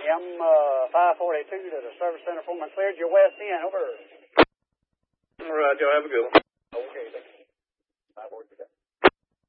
M542 to the service center for my cleared your west end. Over. All right, y'all have a good one.